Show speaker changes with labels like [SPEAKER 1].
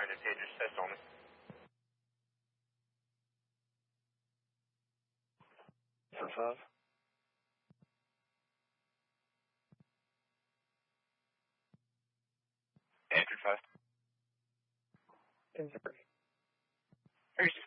[SPEAKER 1] United Pagers, test only.
[SPEAKER 2] For 5.
[SPEAKER 1] Andrew 5.
[SPEAKER 2] Injury.
[SPEAKER 1] Are you